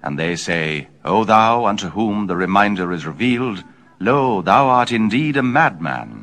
And they say, O thou unto whom the reminder is revealed, lo, thou art indeed a madman.